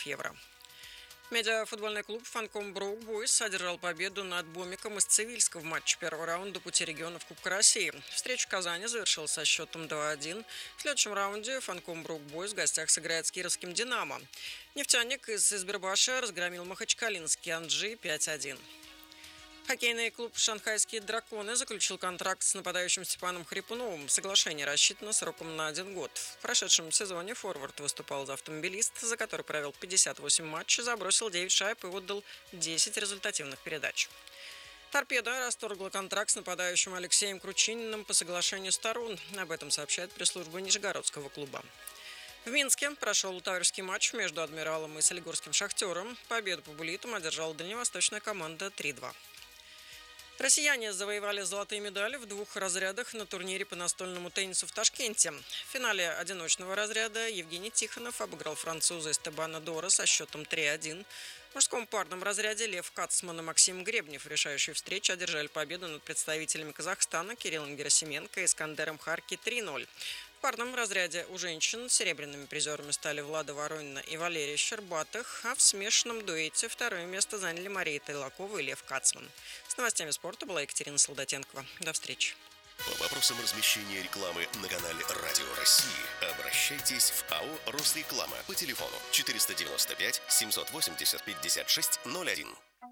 евро. Медиафутбольный клуб «Фанком Броук Бойс» одержал победу над Бомиком из Цивильска в матче первого раунда Пути регионов Кубка России. Встреча в Казани завершилась со счетом 2-1. В следующем раунде «Фанком Броук Бойс» в гостях сыграет с кировским «Динамо». «Нефтяник» из Избербаша разгромил махачкалинский «Анджи» 5-1. Хоккейный клуб «Шанхайские драконы» заключил контракт с нападающим Степаном Хрипуновым. Соглашение рассчитано сроком на 1 год. В прошедшем сезоне форвард выступал за «Автомобилист», за который провел 58 матчей, забросил 9 шайб и отдал 10 результативных передач. «Торпедо» расторгла контракт с нападающим Алексеем Кручининым по соглашению сторон. Об этом сообщает пресс-служба Нижегородского клуба. В Минске прошел таврский матч между «Адмиралом» и солигорским «Шахтером». Победу по буллитам одержала дальневосточная команда 3-2. Россияне завоевали золотые медали в 2 разрядах на турнире по настольному теннису в Ташкенте. В финале одиночного разряда Евгений Тихонов обыграл француза Эстебана Дора со счетом 3-1. В мужском парном разряде Лев Кацман и Максим Гребнев в решающей встрече одержали победу над представителями Казахстана Кириллом Герасименко и Искандером Харки 3-0. В парном разряде у женщин серебряными призерами стали Влада Воронина и Валерия Щербатых, а в смешанном дуэте второе место заняли Мария Тайлакова и Лев Кацман. С новостями спорта была Екатерина Солдатенкова. До встречи. По вопросам размещения рекламы на канале Радио России обращайтесь в АО «Росреклама» по телефону 495 780 56 01.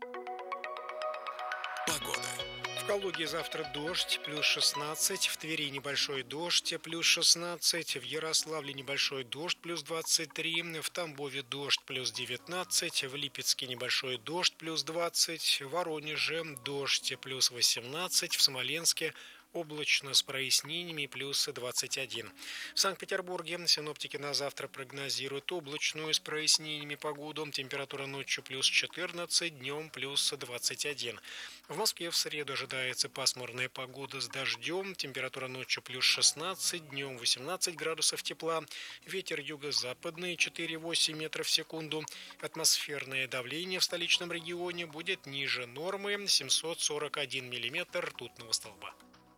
Погода. В Калуге завтра дождь, плюс 16, в Твери небольшой дождь, плюс 16, в Ярославле небольшой дождь, плюс 23, в Тамбове дождь, плюс 19, в Липецке небольшой дождь, плюс 20, в Воронеже дождь, плюс 18, в Смоленске облачно с прояснениями, плюс 21. В Санкт-Петербурге синоптики на завтра прогнозируют облачную с прояснениями погоду. Температура ночью плюс 14, днем плюс 21. В Москве в среду ожидается пасмурная погода с дождем. Температура ночью плюс 16, днем 18 градусов тепла. Ветер юго-западный 4,8 метров в секунду. Атмосферное давление в столичном регионе будет ниже нормы 741 миллиметр ртутного столба.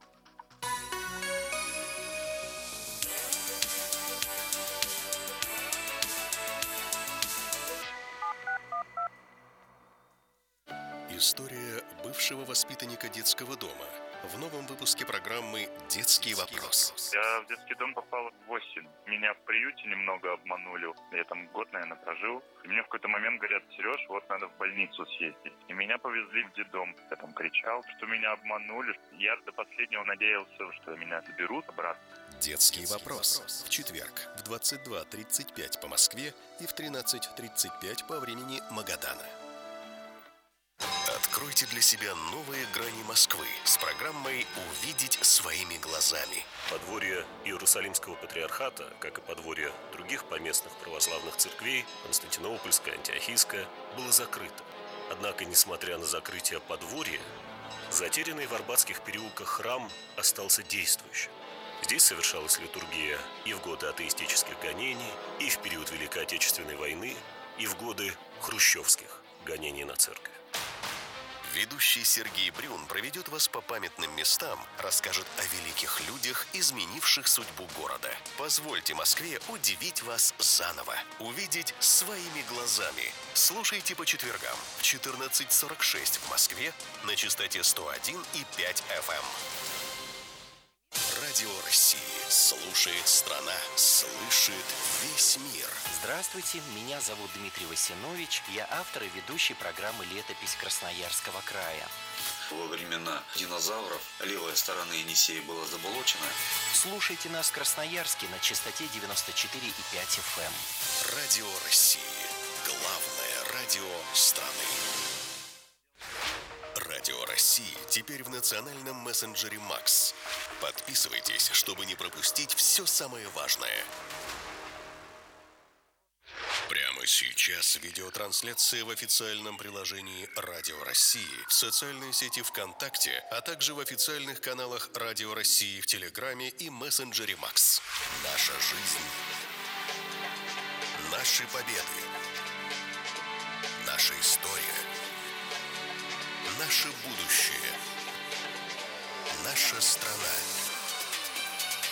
История бывшего воспитанника детского дома в новом выпуске программы «Детский вопрос». Я в детский дом попал в 8. Меня в приюте немного обманули. Я там год, наверное, прожил. И мне в какой-то момент говорят: Сереж, вот надо в больницу съездить. И меня повезли в детдом. Я там кричал, что меня обманули. Я до последнего надеялся, что меня заберут обратно. «Детский вопрос» в четверг в 22:35 по Москве и в 13:35 по времени Магадана. Откройте для себя новые грани Москвы с программой «Увидеть своими глазами». Подворье Иерусалимского патриархата, как и подворье других поместных православных церквей, Константинопольская, Антиохийская, было закрыто. Однако, несмотря на закрытие подворья, затерянный в Арбатских переулках храм остался действующим. Здесь совершалась литургия и в годы атеистических гонений, и в период Великой Отечественной войны, и в годы хрущевских гонений на церковь. Ведущий Сергей Брюн проведет вас по памятным местам, расскажет о великих людях, изменивших судьбу города. Позвольте Москве удивить вас заново. Увидеть своими глазами. Слушайте по четвергам в 14:46 в Москве на частоте 101,5 FM. Радио России. Слушает страна. Слышит весь мир. Здравствуйте, меня зовут Дмитрий Васинович. Я автор и ведущий программы «Летопись Красноярского края». Во времена динозавров левая сторона Енисея была заболочена. Слушайте нас в Красноярске на частоте 94,5 FM. Радио России. Главное радио страны. Радио России теперь в национальном мессенджере Макс. Подписывайтесь, чтобы не пропустить все самое важное. Прямо сейчас видеотрансляция в официальном приложении Радио России, в социальной сети ВКонтакте, а также в официальных каналах Радио России в Телеграме и мессенджере Макс. Наша жизнь. Наши победы. Наша история. Наше будущее. Наша страна.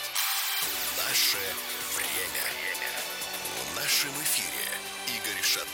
Наше время. В нашем эфире Игорь Шатайло.